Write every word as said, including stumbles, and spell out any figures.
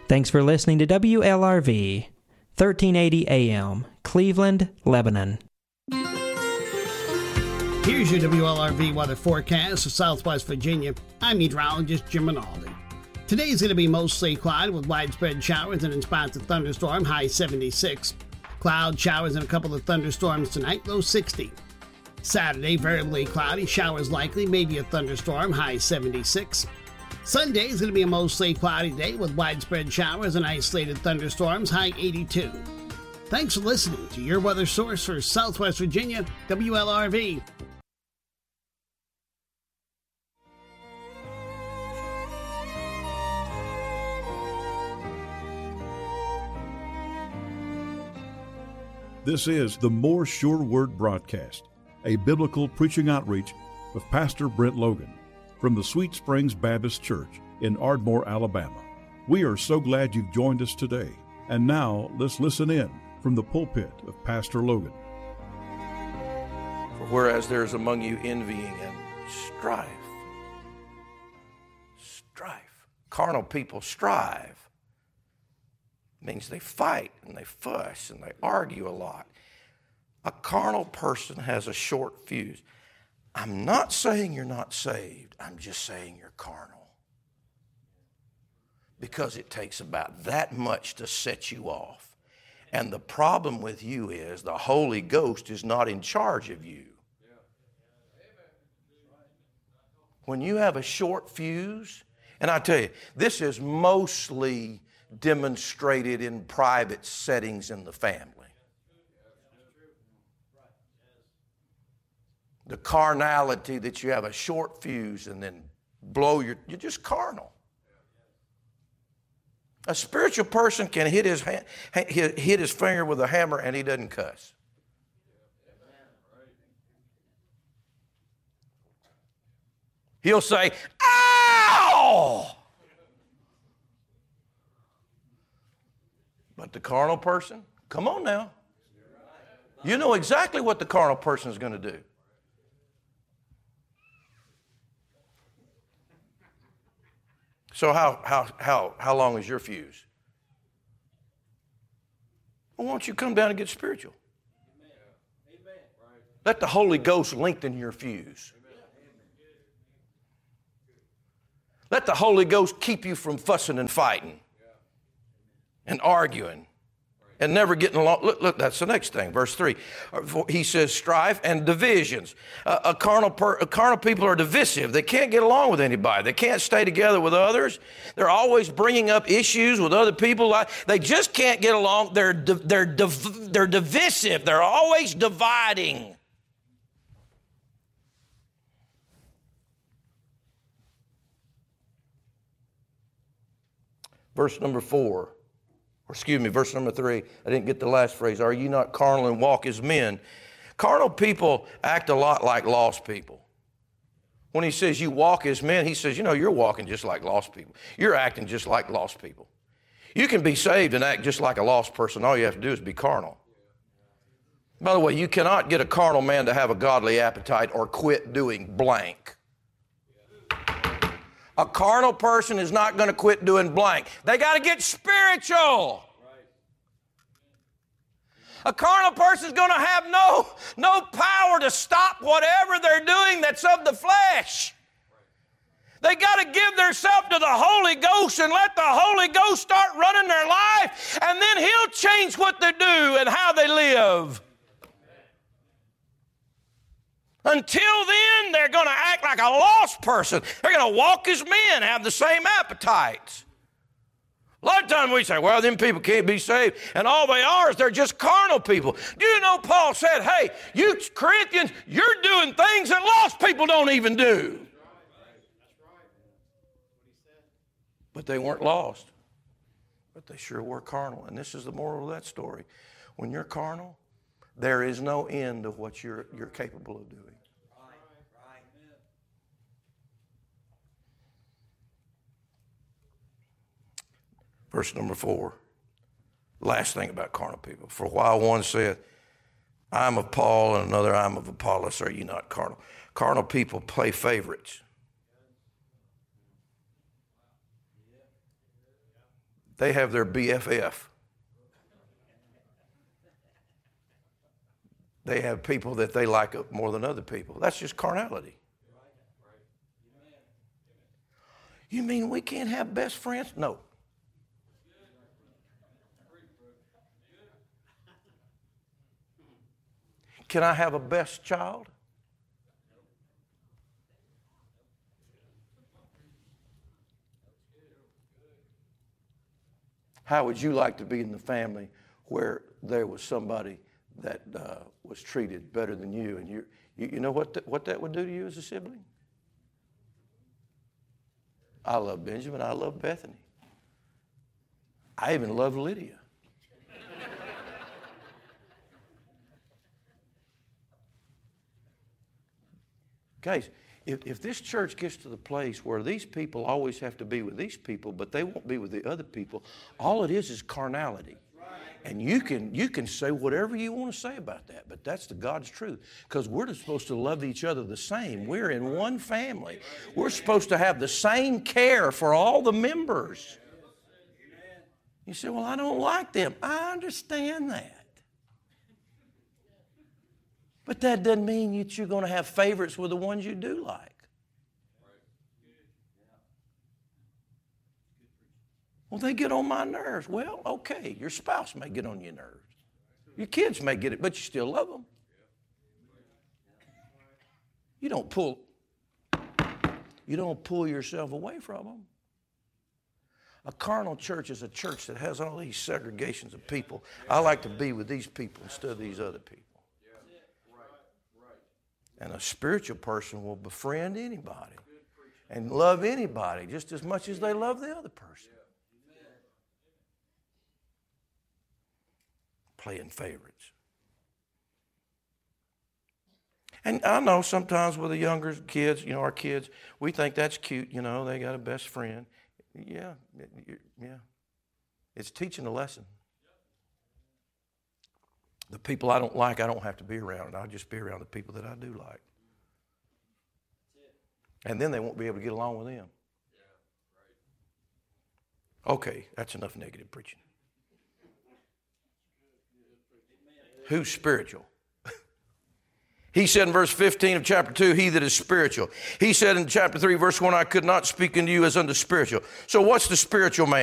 Thanks for listening to W L R V, thirteen eighty A M, Cleveland, Lebanon. Here's your W L R V weather forecast for Southwest Virginia. I'm meteorologist Jim Rinaldi. Today is going to be mostly cloudy with widespread showers and in spots of thunderstorm, high seventy-six. Cloud showers and a couple of thunderstorms tonight, low sixty. Saturday, variably cloudy, showers likely, maybe a thunderstorm, high seventy-six. Sunday is going to be a mostly cloudy day with widespread showers and isolated thunderstorms, high eighty-two. Thanks for listening to your weather source for Southwest Virginia, W L R V. This is the More Sure Word broadcast, a biblical preaching outreach with Pastor Brent Logan from the Sweet Springs Baptist Church in Ardmore, Alabama. We are so glad you've joined us today. And now let's listen in from the pulpit of Pastor Logan. For whereas there is among you envying and strife, strife, carnal people strive. Means they fight and they fuss and they argue a lot. A carnal person has a short fuse. I'm not saying you're not saved. I'm just saying you're carnal. Because it takes about that much to set you off. And the problem with you is the Holy Ghost is not in charge of you. When you have a short fuse, and I tell you, this is mostly demonstrated in private settings in the family. The carnality that you have a short fuse and then blow your, you're just carnal. A spiritual person can hit his hand, hit his finger with a hammer and he doesn't cuss. He'll say, ow! But the carnal person, come on now. You know exactly what the carnal person is going to do. So how, how, how, how long is your fuse? Well, why don't you come down and get spiritual? Amen. Let the Holy Ghost lengthen your fuse. Let the Holy Ghost keep you from fussing and fighting and arguing and never getting along. Look, look, that's the next thing. Verse three. He says strife and divisions. Uh, a carnal per, a carnal people are divisive. They can't get along with anybody. They can't stay together with others. They're always bringing up issues with other people. They just can't get along. They're, they're, they're divisive. They're always dividing. Verse number four. Or excuse me, verse number three, I didn't get the last phrase. Are you not carnal and walk as men? Carnal people act a lot like lost people. When he says you walk as men, he says, you know, you're walking just like lost people. You're acting just like lost people. You can be saved and act just like a lost person. All you have to do is be carnal. By the way, you cannot get a carnal man to have a godly appetite or quit doing blank. A carnal person is not going to quit doing blank. They got to get spiritual. A carnal person is going to have no, no power to stop whatever they're doing that's of the flesh. They got to give themselves to the Holy Ghost and let the Holy Ghost start running their life, and then He'll change what they do and how they live. Until then, they're going to act like a lost person. They're going to walk as men, have the same appetites. A lot of times we say, well, them people can't be saved, and all they are is they're just carnal people. Do you know Paul said, hey, you Corinthians, you're doing things that lost people don't even do. But they weren't lost. But they sure were carnal. And this is the moral of that story. When you're carnal, there is no end of what you're, you're capable of doing. Verse number four. Last thing about carnal people. For while one saith, I am of Paul, and another, I am of Apollos, are you not carnal? Carnal people play favorites. They have their B F F. They have people that they like more than other people. That's just carnality. You mean we can't have best friends? No. Can I have a best child? How would you like to be in the family where there was somebody that uh, was treated better than you? And you, you, you know what, th- what that would do to you as a sibling? I love Benjamin. I love Bethany. I even love Lydia. Guys, if, if this church gets to the place where these people always have to be with these people, but they won't be with the other people, all it is is carnality. And you can you can say whatever you want to say about that, but that's the God's truth. Because we're supposed to love each other the same. We're in one family. We're supposed to have the same care for all the members. You say, well, I don't like them. I understand that. But that doesn't mean that you're going to have favorites with the ones you do like. Well, they get on my nerves. Well, okay, your spouse may get on your nerves. Your kids may get it, but you still love them. You don't pull, you don't pull yourself away from them. A carnal church is a church that has all these segregations of people. I like to be with these people instead of these other people. And a spiritual person will befriend anybody and love anybody just as much as they love the other person. Playing favorites. And I know sometimes with the younger kids, you know, our kids, we think that's cute, you know, they got a best friend. Yeah, yeah. It's teaching a lesson. The people I don't like, I don't have to be around. I'll just be around the people that I do like. And then they won't be able to get along with them. Okay, that's enough negative preaching. Who's spiritual? He said in verse fifteen of chapter two, he that is spiritual. He said in chapter three, verse one, I could not speak unto you as unto spiritual. So what's the spiritual man?